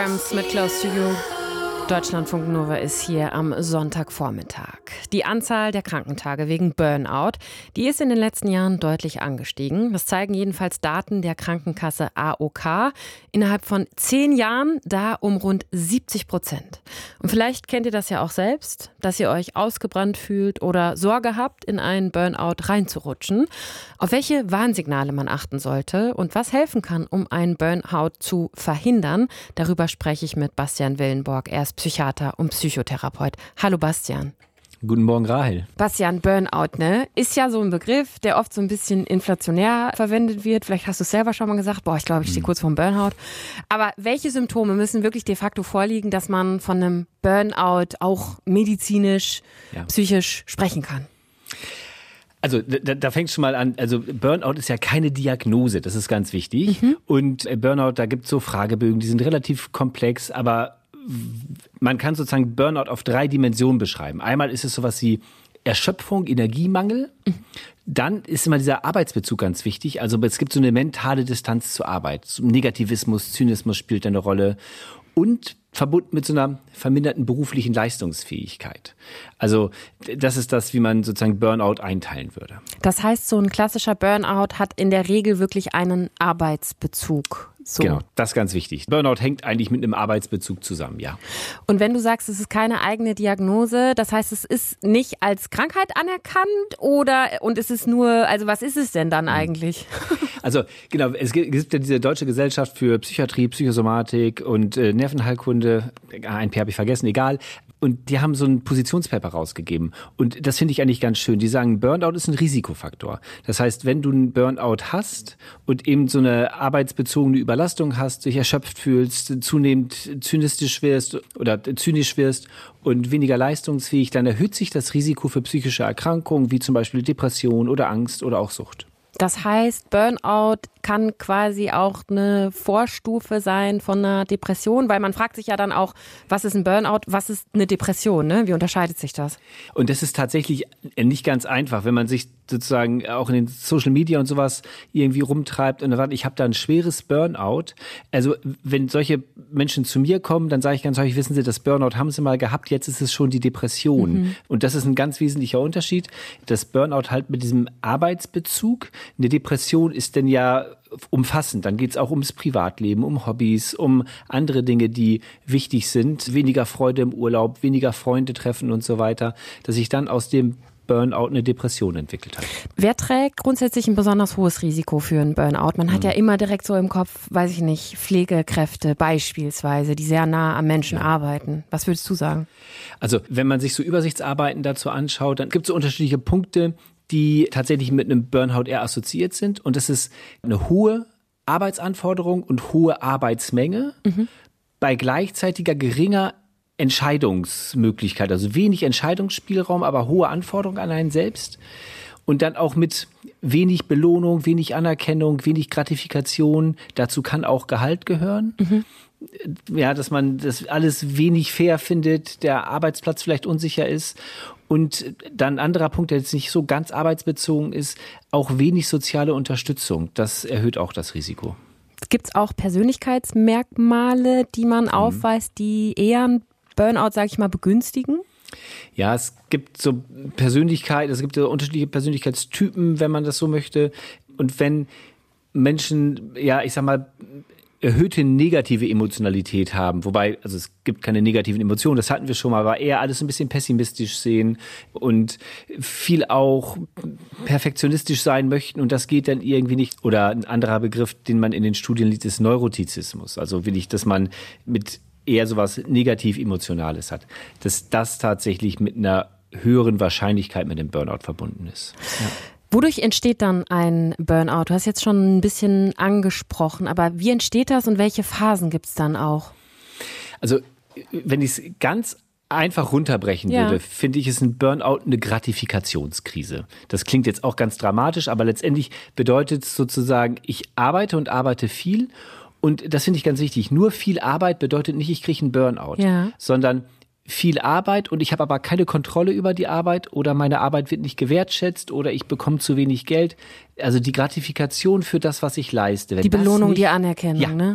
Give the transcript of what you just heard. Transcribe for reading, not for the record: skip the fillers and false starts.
Mit Close to You. Deutschlandfunk Nova ist hier am Sonntagvormittag. Die Anzahl der Krankentage wegen Burnout, die ist in den letzten Jahren deutlich angestiegen. Das zeigen jedenfalls Daten der Krankenkasse AOK. Innerhalb von 10 Jahren da um rund 70%. Und vielleicht kennt ihr das ja auch selbst, dass ihr euch ausgebrannt fühlt oder Sorge habt, in einen Burnout reinzurutschen. Auf welche Warnsignale man achten sollte und was helfen kann, um einen Burnout zu verhindern, darüber spreche ich mit Bastian Willenborg. Er ist Psychiater und Psychotherapeut. Hallo Bastian. Guten Morgen, Rahel. Bastian, Burnout, ist ja so ein Begriff, der oft so ein bisschen inflationär verwendet wird. Vielleicht hast du es selber schon mal gesagt. Ich glaube, ich stehe kurz vorm Burnout. Aber welche Symptome müssen wirklich de facto vorliegen, dass man von einem Burnout auch medizinisch, psychisch sprechen kann? Also da fängt es schon mal an, also Burnout ist ja keine Diagnose, das ist ganz wichtig. Und Burnout, da gibt es so Fragebögen, die sind relativ komplex, aber man kann sozusagen Burnout auf 3 Dimensionen beschreiben. Einmal ist es sowas wie Erschöpfung, Energiemangel. Dann ist immer dieser Arbeitsbezug ganz wichtig. Also es gibt so eine mentale Distanz zur Arbeit. Negativismus, Zynismus spielt eine Rolle. Und verbunden mit so einer verminderten beruflichen Leistungsfähigkeit. Also das ist das, wie man sozusagen Burnout einteilen würde. Das heißt, so ein klassischer Burnout hat in der Regel wirklich einen Arbeitsbezug. So. Genau, das ist ganz wichtig. Burnout hängt eigentlich mit einem Arbeitsbezug zusammen, ja. Und wenn du sagst, es ist keine eigene Diagnose, das heißt, es ist nicht als Krankheit anerkannt und es ist nur, also was ist es denn dann eigentlich? Also genau, es gibt ja diese Deutsche Gesellschaft für Psychiatrie, Psychosomatik und Nervenheilkunde, ein P habe ich vergessen, egal. Und die haben so ein Positionspaper rausgegeben. Und das finde ich eigentlich ganz schön. Die sagen, Burnout ist ein Risikofaktor. Das heißt, wenn du einen Burnout hast und eben so eine arbeitsbezogene Überlastung hast, dich erschöpft fühlst, zunehmend zynisch wirst und weniger leistungsfähig, dann erhöht sich das Risiko für psychische Erkrankungen, wie zum Beispiel Depression oder Angst oder auch Sucht. Das heißt, Burnout kann quasi auch eine Vorstufe sein von einer Depression, weil man fragt sich ja dann auch, was ist ein Burnout, was ist eine Depression, ne? Wie unterscheidet sich das? Und das ist tatsächlich nicht ganz einfach, wenn man sich sozusagen auch in den Social Media und sowas irgendwie rumtreibt und dann sagt, ich habe da ein schweres Burnout. Also wenn solche Menschen zu mir kommen, dann sage ich ganz häufig, wissen Sie, das Burnout haben Sie mal gehabt, jetzt ist es schon die Depression. Und das ist ein ganz wesentlicher Unterschied. Das Burnout halt mit diesem Arbeitsbezug. Eine Depression ist denn ja umfassend. Dann geht es auch ums Privatleben, um Hobbys, um andere Dinge, die wichtig sind. Weniger Freude im Urlaub, weniger Freunde treffen und so weiter. Dass sich dann aus dem Burnout eine Depression entwickelt hat. Wer trägt grundsätzlich ein besonders hohes Risiko für einen Burnout? Man hat ja immer direkt so im Kopf, weiß ich nicht, Pflegekräfte beispielsweise, die sehr nah am Menschen arbeiten. Was würdest du sagen? Also wenn man sich so Übersichtsarbeiten dazu anschaut, dann gibt es so unterschiedliche Punkte, die tatsächlich mit einem Burnout eher assoziiert sind. Und das ist eine hohe Arbeitsanforderung und hohe Arbeitsmenge bei gleichzeitiger geringer Entscheidungsmöglichkeit. Also wenig Entscheidungsspielraum, aber hohe Anforderungen an einen selbst. Und dann auch mit wenig Belohnung, wenig Anerkennung, wenig Gratifikation. Dazu kann auch Gehalt gehören. Ja, dass man das alles wenig fair findet, der Arbeitsplatz vielleicht unsicher ist. Und dann ein anderer Punkt, der jetzt nicht so ganz arbeitsbezogen ist, auch wenig soziale Unterstützung. Das erhöht auch das Risiko. Gibt es auch Persönlichkeitsmerkmale, die man aufweist, die eher einen Burnout, sage ich mal, begünstigen? Ja, es gibt so so unterschiedliche Persönlichkeitstypen, wenn man das so möchte. Und wenn Menschen, ja, ich sag mal, erhöhte negative Emotionalität haben, wobei, also es gibt keine negativen Emotionen, das hatten wir schon mal, aber eher alles ein bisschen pessimistisch sehen und viel auch perfektionistisch sein möchten und das geht dann irgendwie nicht. Oder ein anderer Begriff, den man in den Studien liest, ist Neurotizismus. Also will ich, dass man mit eher sowas negativ Emotionales hat, dass das tatsächlich mit einer höheren Wahrscheinlichkeit mit dem Burnout verbunden ist. Ja. Wodurch entsteht dann ein Burnout? Du hast jetzt schon ein bisschen angesprochen, aber wie entsteht das und welche Phasen gibt es dann auch? Also wenn ich es ganz einfach runterbrechen würde, finde ich, ist ein Burnout eine Gratifikationskrise. Das klingt jetzt auch ganz dramatisch, aber letztendlich bedeutet es sozusagen, ich arbeite und arbeite viel und das finde ich ganz wichtig. Nur viel Arbeit bedeutet nicht, ich kriege einen Burnout, sondern viel Arbeit und ich habe aber keine Kontrolle über die Arbeit oder meine Arbeit wird nicht gewertschätzt oder ich bekomme zu wenig Geld. Also die Gratifikation für das, was ich leiste. Wenn die Belohnung, die Anerkennung, ja, ne?